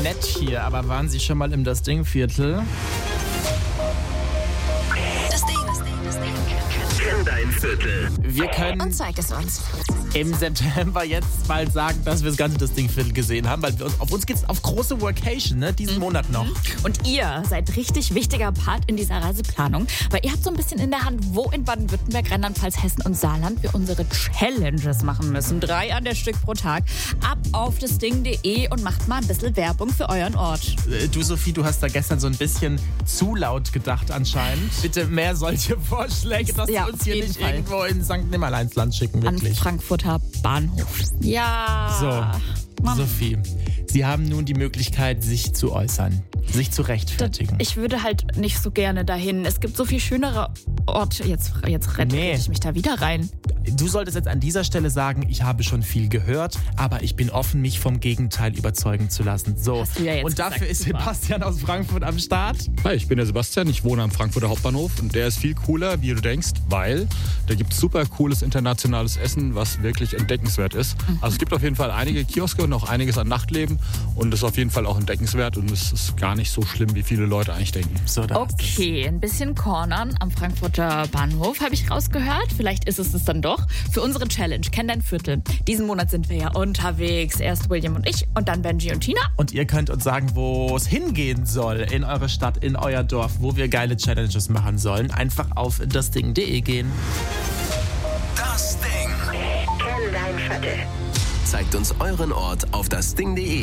nett hier, aber waren Sie schon mal im Das Ding-Viertel? Kenn dein Viertel. Wir können Und zeig es uns. im September jetzt bald sagen, dass wir das ganze Das Ding-Viertel gesehen haben, weil auf uns geht's auf große Workation, ne? Diesen Monat noch. Und ihr seid richtig wichtiger Part in dieser Reiseplanung, weil ihr habt so ein bisschen in der Hand, wo in Baden-Württemberg, Rheinland-Pfalz, Hessen und Saarland wir unsere Challenges machen müssen. 3 an der Stück pro Tag. Ab auf dasding.de und macht mal ein bisschen Werbung für euren Ort. Du, Sophie, du hast da gestern so ein bisschen zu laut gedacht anscheinend. Bitte mehr solche Vorschläge, dass Ja, wir uns hier auf jeden nicht Fall. irgendwo in St. Nimmerleinsland schicken, An wirklich. Frankfurter Bahnhof. Ja. So, Mann. Sophie, Sie haben nun die Möglichkeit, sich zu äußern, sich zu rechtfertigen. Ich würde halt nicht so gerne dahin. Es gibt so viel schönere Orte. Jetzt rette ich mich da wieder rein. Du solltest jetzt an dieser Stelle sagen, ich habe schon viel gehört, aber ich bin offen, mich vom Gegenteil überzeugen zu lassen. So, Hast du ja jetzt und dafür gesagt, ist super. Sebastian aus Frankfurt am Start. Hi, ich bin der Sebastian, ich wohne am Frankfurter Hauptbahnhof und der ist viel cooler, wie du denkst, weil da gibt es super cooles internationales Essen, was wirklich entdeckenswert ist. Also es gibt auf jeden Fall einige Kioske und auch einiges an Nachtleben und das ist auf jeden Fall auch entdeckenswert und es ist gar nicht so schlimm, wie viele Leute eigentlich denken. So, da hast du's. Okay, ein bisschen cornern am Frankfurter Bahnhof, habe ich rausgehört. Vielleicht ist es dann doch. Für unsere Challenge, Kenn dein Viertel. Diesen Monat sind wir ja unterwegs. Erst William und ich und dann Benji und Tina. Und ihr könnt uns sagen, wo es hingehen soll in eure Stadt, in euer Dorf, wo wir geile Challenges machen sollen. Einfach auf dasding.de gehen. Das Ding. Kenn dein Viertel. Zeigt uns euren Ort auf dasding.de.